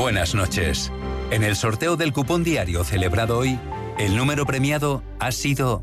Buenas noches. En el sorteo del cupón diario celebrado hoy, el número premiado ha sido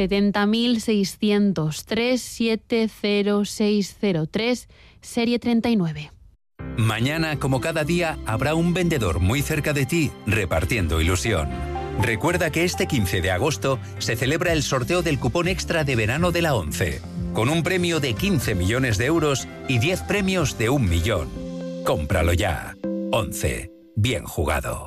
70.603-70603, serie 39. Mañana, como cada día, habrá un vendedor muy cerca de ti repartiendo ilusión. Recuerda que este 15 de agosto se celebra el sorteo del cupón extra de verano de la ONCE, con un premio de 15 millones de euros y 10 premios de 1 millón. Cómpralo ya. ONCE. Bien jugado.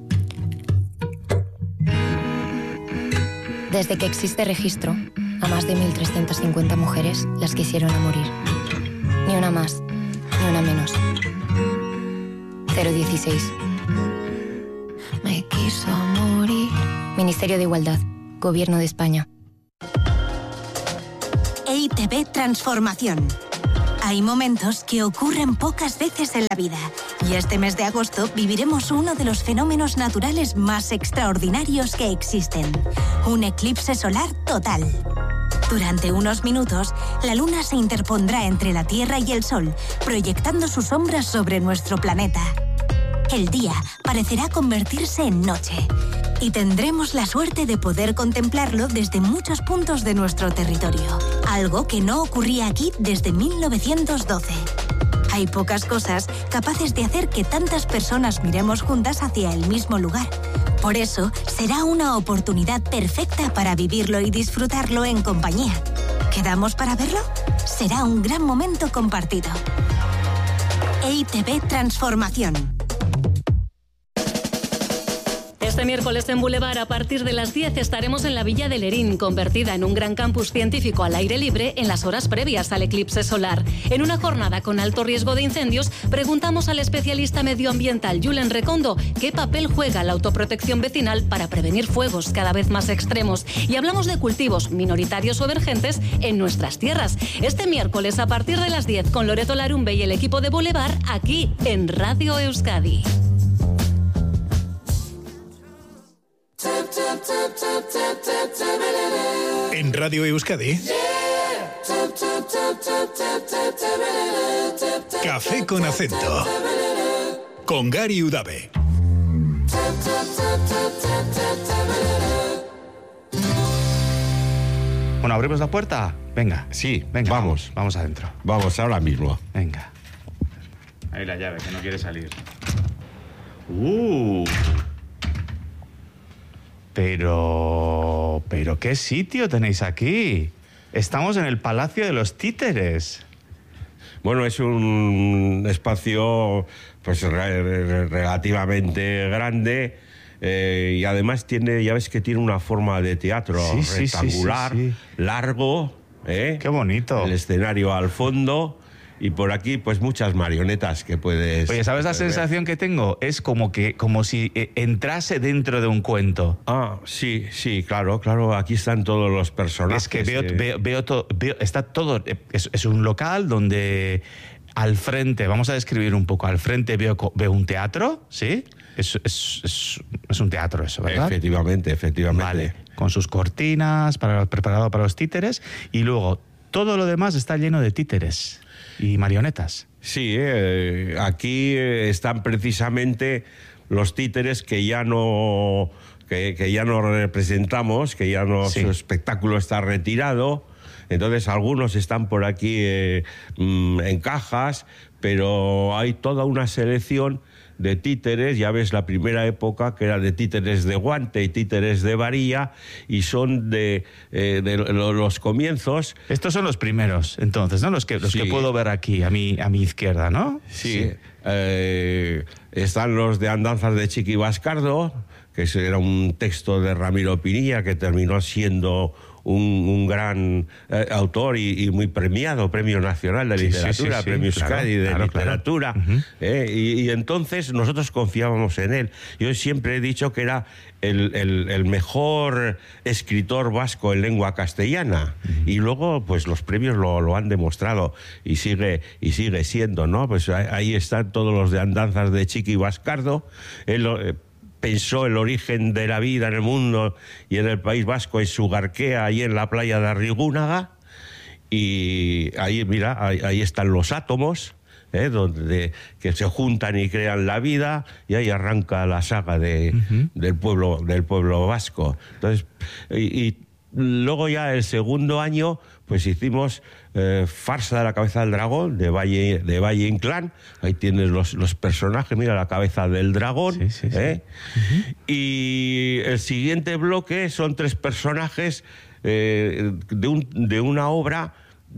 Desde que existe registro, a más de 1.350 mujeres las quisieron a morir. Ni una más, ni una menos. 016. Me quiso morir. Ministerio de Igualdad, Gobierno de España. EITB Transformación. Hay momentos que ocurren pocas veces en la vida y este mes de agosto viviremos uno de los fenómenos naturales más extraordinarios que existen, un eclipse solar total. Durante unos minutos, la luna se interpondrá entre la Tierra y el Sol, proyectando sus sombras sobre nuestro planeta. El día parecerá convertirse en noche y tendremos la suerte de poder contemplarlo desde muchos puntos de nuestro territorio, algo que no ocurría aquí desde 1912. Hay pocas cosas capaces de hacer que tantas personas miremos juntas hacia el mismo lugar. Por eso, será una oportunidad perfecta para vivirlo y disfrutarlo en compañía. ¿Quedamos para verlo? Será un gran momento compartido. EITB Transformación. Este miércoles en Boulevard, a partir de las 10, estaremos en la Villa de Lerín, convertida en un gran campus científico al aire libre en las horas previas al eclipse solar. En una jornada con alto riesgo de incendios, preguntamos al especialista medioambiental Julen Recondo qué papel juega la autoprotección vecinal para prevenir fuegos cada vez más extremos. Y hablamos de cultivos minoritarios o emergentes en nuestras tierras. Este miércoles, a partir de las 10, con Loreto Larumbe y el equipo de Boulevard, aquí en Radio Euskadi. En Radio Euskadi, Café con Acento, con Gary Udave. Bueno, ¿abrimos la puerta? Venga. Sí, venga. Vamos adentro. Vamos ahora mismo. Venga. Ahí la llave, que no quiere salir. Pero ¿qué sitio tenéis aquí? Estamos en el Palacio de los Títeres. Bueno, es un espacio pues relativamente grande y además ya ves que tiene una forma de teatro rectangular, largo. Qué bonito. El escenario al fondo. Y por aquí, pues muchas marionetas que puedes... Oye, ¿sabes la sensación que tengo? Es como si entrase dentro de un cuento. Sí, claro. Aquí están todos los personajes. Es que veo todo... Está todo... Es un local donde al frente, vamos a describir un poco, al frente veo un teatro, ¿sí? Es un teatro eso, ¿verdad? Efectivamente. Vale, con sus cortinas, preparado para los títeres, y luego todo lo demás está lleno de títeres y marionetas. Sí, aquí están precisamente los títeres que ya no representamos, su espectáculo está retirado. Entonces algunos están por aquí en cajas, pero hay toda una selección de títeres. Ya ves la primera época que era de títeres de guante y títeres de varilla, y son de los comienzos. Estos son los primeros, entonces, ¿no? Los que puedo ver aquí, a mi izquierda, ¿no? Sí. Están los de Andanzas de Chiqui Bascardo, que era un texto de Ramiro Pinilla que terminó siendo un gran autor y muy premiado, Premio Nacional de Literatura, Premio Euskadi de Literatura. Y entonces nosotros confiábamos en él. Yo siempre he dicho que era el mejor escritor vasco en lengua castellana. Y luego, pues los premios lo han demostrado y sigue siendo, ¿no? Pues ahí están todos los de Andanzas de Chiqui Bascardo. Él pensó el origen de la vida en el mundo y en el País Vasco en Sugarquea, ahí en la playa de Arrigúnaga. Y ahí, mira, ahí están los átomos, donde que se juntan y crean la vida, y ahí arranca la saga del pueblo vasco. Entonces, y luego ya el segundo año pues hicimos Farsa de la cabeza del dragón, de Valle Inclán. Ahí tienes los personajes, mira la cabeza del dragón. Sí. Y el siguiente bloque son 3 personajes de una obra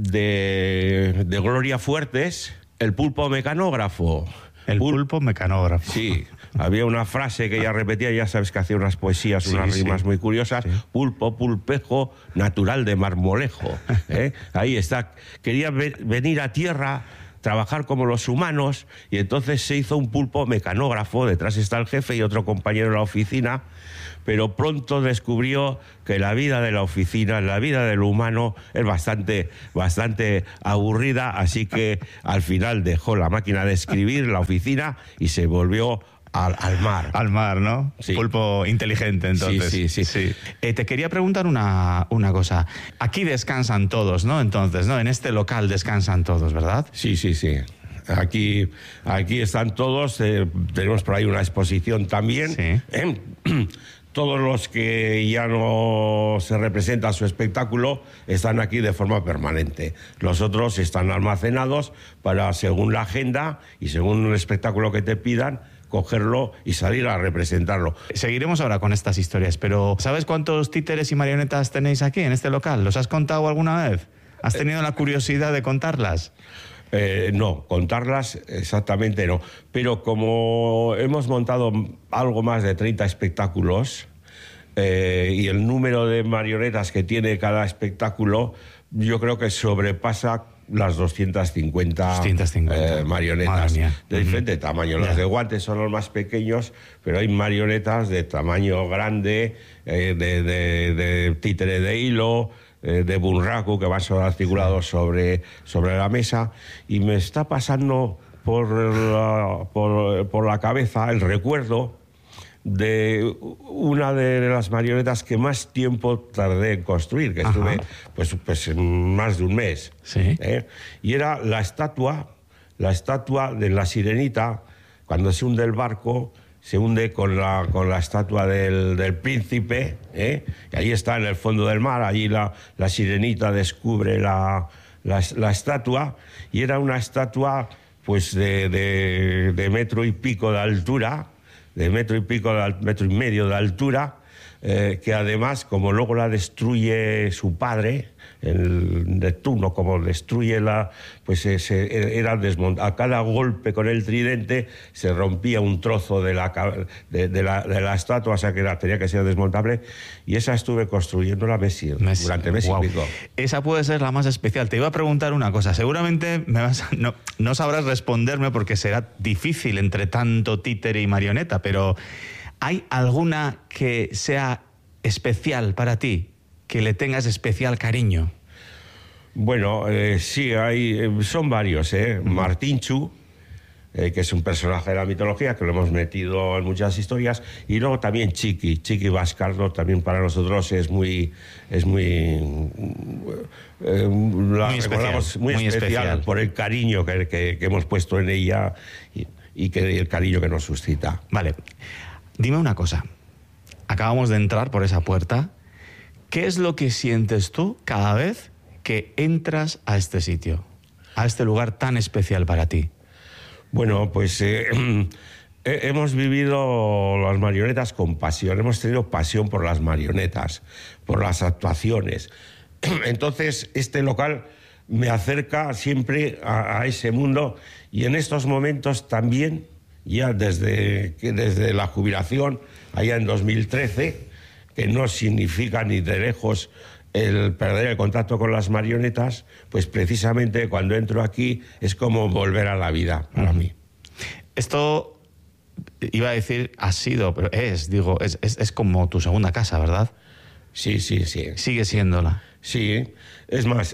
de Gloria Fuertes, El pulpo mecanógrafo. El pulpo mecanógrafo. Sí, había una frase que ella repetía, ya sabes que hacía unas poesías, unas rimas muy curiosas. Sí. Pulpo, pulpejo, natural de Marmolejo. Ahí está. Quería venir a tierra, trabajar como los humanos, y entonces se hizo un pulpo mecanógrafo. Detrás está el jefe y otro compañero en la oficina, pero pronto descubrió que la vida de la oficina, la vida del humano, es bastante aburrida, así que al final dejó la máquina de escribir, la oficina, y se volvió al mar. Al mar, ¿no? Sí. Pulpo inteligente, entonces. Sí. Te quería preguntar una cosa. Aquí descansan todos, ¿no? Entonces, ¿no? En este local descansan todos, ¿verdad? Sí. Aquí están todos. Tenemos por ahí una exposición también. Sí. Todos los que ya no se representa su espectáculo están aquí de forma permanente. Los otros están almacenados para, según la agenda y según el espectáculo que te pidan, cogerlo y salir a representarlo. Seguiremos ahora con estas historias, pero ¿sabes cuántos títeres y marionetas tenéis aquí en este local? ¿Los has contado alguna vez? ¿Has tenido la curiosidad de contarlas? No, contarlas exactamente no. Pero como hemos montado algo más de 30 espectáculos y el número de marionetas que tiene cada espectáculo, yo creo que sobrepasa las 250 marionetas de diferente tamaño. Las de guantes son los más pequeños, pero hay marionetas de tamaño grande, de títere de hilo, de bunraku, que van articulados sobre la mesa, y me está pasando por la cabeza el recuerdo de una de las marionetas que más tiempo tardé en construir, que estuve pues más de un mes. Sí. Y era la estatua de la Sirenita. Cuando se hunde el barco, se hunde con la estatua del príncipe, y ahí está en el fondo del mar. Allí la Sirenita descubre la estatua, y era una estatua pues de metro y pico de altura, metro y medio de altura, que además, como luego la destruye su padre, el Neptuno, como destruye era a cada golpe con el tridente se rompía un trozo de la estatua, o sea que tenía que ser desmontable, y esa estuve construyéndola durante mes y pico. Esa puede ser la más especial. Te iba a preguntar una cosa, seguramente no sabrás responderme porque será difícil entre tanto títere y marioneta, pero ¿hay alguna que sea especial para ti, que le tengas especial cariño? Bueno, sí, son varios. Martinchu, que es un personaje de la mitología, que lo hemos metido en muchas historias, y luego también Chiqui Bascardo, también para nosotros es muy especial por el cariño que hemos puesto en ella y el cariño que nos suscita. Vale, dime una cosa. Acabamos de entrar por esa puerta. ¿Qué es lo que sientes tú cada vez que entras a este sitio, a este lugar tan especial para ti? Bueno, pues hemos vivido las marionetas con pasión. Hemos tenido pasión por las marionetas, por las actuaciones. Entonces, este local me acerca siempre a ese mundo, y en estos momentos también, ya desde la jubilación, allá en 2013, que no significa ni de lejos el perder el contacto con las marionetas, pues precisamente cuando entro aquí es como volver a la vida para mí. Esto, iba a decir, ha sido, pero es como tu segunda casa, ¿verdad? Sí. Sigue siéndola. Sí, es más,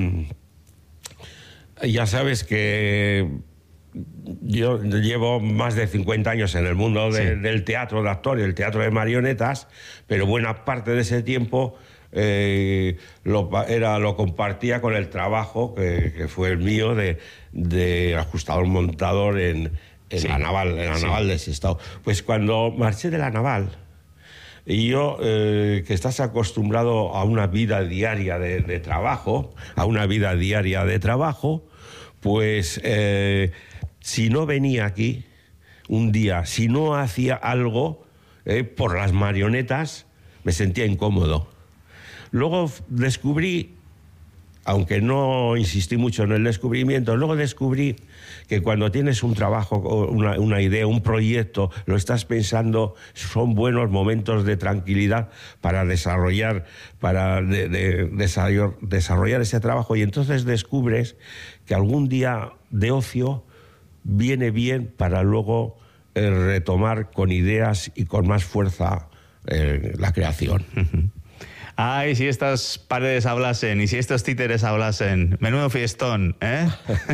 ya sabes que yo llevo más de 50 años en el mundo del teatro de actor y el teatro de marionetas, pero buena parte de ese tiempo lo compartía con el trabajo que fue el mío de ajustador montador en la naval, naval de Sestao. Pues cuando marché de la naval, y yo, que estás acostumbrado a una vida diaria de trabajo, pues si no venía aquí un día, si no hacía algo por las marionetas, me sentía incómodo. Luego descubrí, aunque no insistí mucho en el descubrimiento, luego descubrí que cuando tienes un trabajo, una idea, un proyecto, lo estás pensando, son buenos momentos de tranquilidad para desarrollar ese trabajo, y entonces descubres que algún día de ocio viene bien para luego retomar con ideas y con más fuerza la creación. Ay, si estas paredes hablasen y si estos títeres hablasen, menudo fiestón, ¿eh?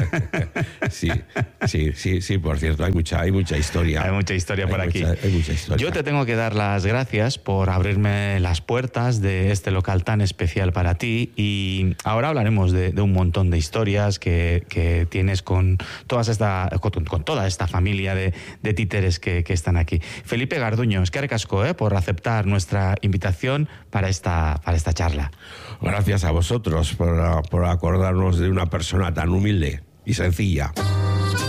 Sí, por cierto, hay mucha historia. Hay mucha historia por aquí. Hay mucha historia. Yo te tengo que dar las gracias por abrirme las puertas de este local tan especial para ti, y ahora hablaremos de un montón de historias que tienes con toda esta familia de títeres que están aquí. Felipe Garduño, eskerrik asko, por aceptar nuestra invitación para esta charla. Gracias a vosotros por acordarnos de una persona tan humilde y sencilla.